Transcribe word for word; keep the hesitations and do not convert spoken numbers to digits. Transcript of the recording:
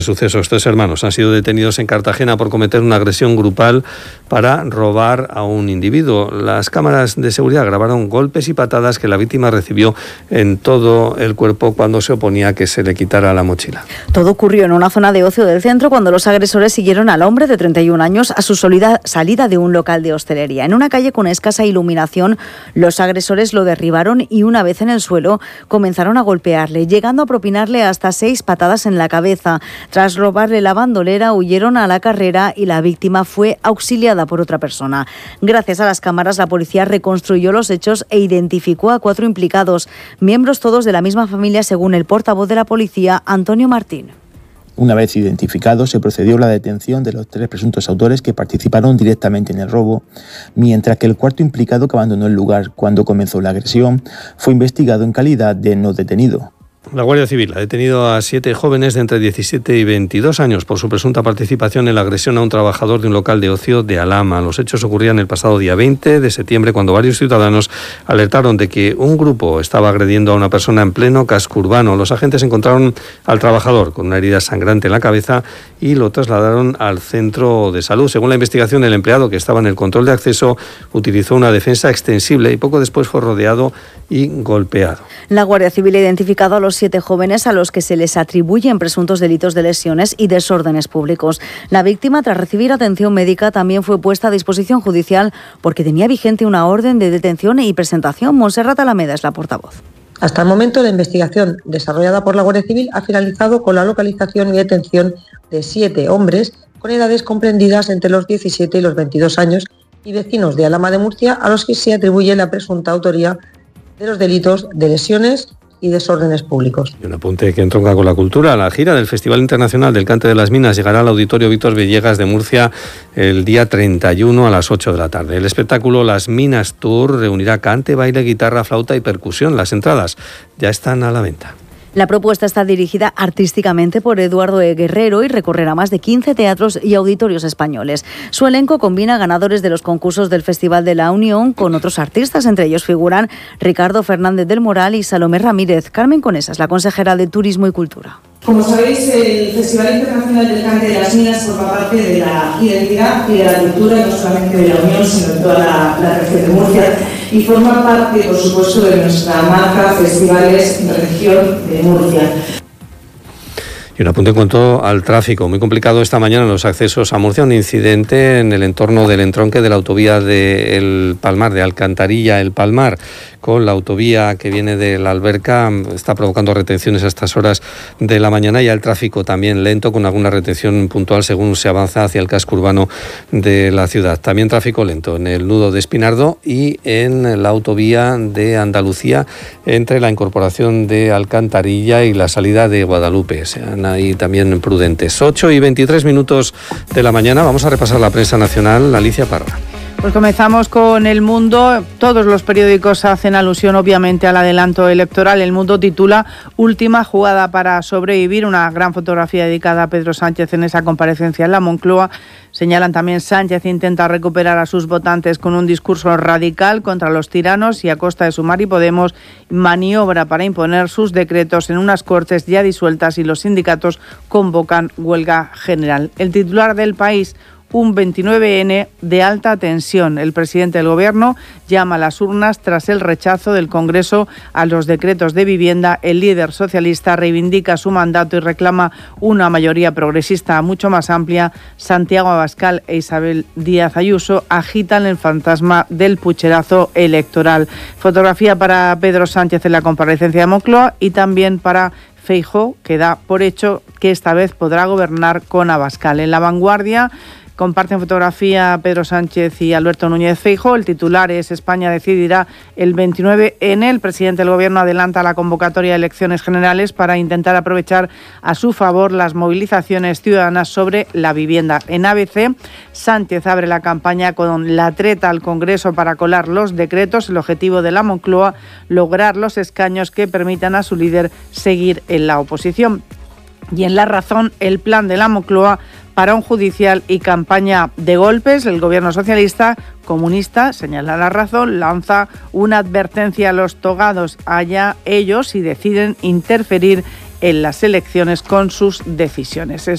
Sucesos. Tres hermanos han sido detenidos en Cartagena por cometer una agresión grupal para robar a un individuo. Las cámaras de seguridad grabaron golpes y patadas que la víctima recibió en todo el cuerpo cuando se oponía a que se le quitara la mochila. Todo ocurrió en una zona de ocio del centro cuando los agresores siguieron al hombre de treinta y un años a su solida salida de un local de hostelería. En una calle con escasa iluminación, los agresores lo derribaron y una vez en el suelo comenzaron a golpearle, llegando a propinarle hasta seis patadas en la cabeza. Tras robarle la bandolera, huyeron a la carrera y la víctima fue auxiliada por otra persona. Gracias a las cámaras, la policía reconstruyó los hechos e identificó a cuatro implicados, miembros todos de la misma familia, según el portavoz de la policía, Antonio Martín. Una vez identificados, se procedió a la detención de los tres presuntos autores que participaron directamente en el robo, mientras que el cuarto implicado, que abandonó el lugar cuando comenzó la agresión, fue investigado en calidad de no detenido. La Guardia Civil ha detenido a siete jóvenes de entre diecisiete y veintidós años por su presunta participación en la agresión a un trabajador de un local de ocio de Alhama. Los hechos ocurrían el pasado día veinte de septiembre, cuando varios ciudadanos alertaron de que un grupo estaba agrediendo a una persona en pleno casco urbano. Los agentes encontraron al trabajador con una herida sangrante en la cabeza y lo trasladaron al centro de salud. Según la investigación, el empleado, que estaba en el control de acceso, utilizó una defensa extensible y poco después fue rodeado y golpeado. La Guardia Civil ha identificado a los siete jóvenes a los que se les atribuyen presuntos delitos de lesiones y desórdenes públicos. La víctima, tras recibir atención médica, también fue puesta a disposición judicial porque tenía vigente una orden de detención y presentación. Montserrat Alameda es la portavoz. Hasta el momento, la investigación desarrollada por la Guardia Civil ha finalizado con la localización y detención de siete hombres con edades comprendidas entre los diecisiete y los veintidós años y vecinos de Alhama de Murcia, a los que se atribuye la presunta autoría de los delitos de lesiones y desórdenes públicos. Y un apunte que entronca con la cultura. La gira del Festival Internacional del Cante de las Minas llegará al Auditorio Víctor Villegas de Murcia el día treinta y uno a las ocho de la tarde. El espectáculo Las Minas Tour reunirá cante, baile, guitarra, flauta y percusión. Las entradas ya están a la venta. La propuesta está dirigida artísticamente por Eduardo E. Guerrero y recorrerá más de quince teatros y auditorios españoles. Su elenco combina ganadores de los concursos del Festival de la Unión con otros artistas. Entre ellos figuran Ricardo Fernández del Moral y Salomé Ramírez. Carmen Conesa es la consejera de Turismo y Cultura. Como sabéis, el Festival Internacional del Cante de las Minas forma parte de la identidad y de la cultura, no solamente de la Unión, sino de toda la, la región de Murcia, y forma parte, por supuesto, de nuestra marca Festivales de Región de Murcia. Y un apunte en cuanto al tráfico. Muy complicado esta mañana los accesos a Murcia. Un incidente en el entorno del entronque de la autovía del Palmar, de Alcantarilla El Palmar, con la autovía que viene de la Alberca. Está provocando retenciones a estas horas de la mañana y el tráfico también lento, con alguna retención puntual según se avanza hacia el casco urbano de la ciudad. También tráfico lento en el nudo de Espinardo y en la autovía de Andalucía entre la incorporación de Alcantarilla y la salida de Guadalupe. Sean ahí también prudentes. ocho y veintitrés minutos de la mañana. Vamos a repasar la prensa nacional. Alicia Parra. Pues comenzamos con El Mundo. Todos los periódicos hacen alusión obviamente al adelanto electoral. El Mundo titula Última jugada para sobrevivir, una gran fotografía dedicada a Pedro Sánchez en esa comparecencia en la Moncloa. Señalan también: Sánchez intenta recuperar a sus votantes con un discurso radical contra los tiranos y a costa de Sumar y Podemos maniobra para imponer sus decretos en unas Cortes ya disueltas y los sindicatos convocan huelga general. El titular del País: un veintinueve ene de alta tensión. El presidente del Gobierno llama a las urnas tras el rechazo del Congreso a los decretos de vivienda. El líder socialista reivindica su mandato y reclama una mayoría progresista mucho más amplia. Santiago Abascal e Isabel Díaz Ayuso agitan el fantasma del pucherazo electoral. Fotografía para Pedro Sánchez en la comparecencia de Moncloa y también para Feijóo, que da por hecho que esta vez podrá gobernar con Abascal. En La Vanguardia comparten fotografía Pedro Sánchez y Alberto Núñez Feijóo. El titular es: España decidirá el veintinueve ene. El presidente del Gobierno adelanta la convocatoria de elecciones generales para intentar aprovechar a su favor las movilizaciones ciudadanas sobre la vivienda. En A B C, Sánchez abre la campaña con la treta al Congreso para colar los decretos. El objetivo de la Moncloa: lograr los escaños que permitan a su líder seguir en la oposición. Y en La Razón, el plan de la Moncloa para un judicial y campaña de golpes. El gobierno socialista comunista, señala La Razón, lanza una advertencia a los togados. Allá ellos si deciden interferir en las elecciones con sus decisiones.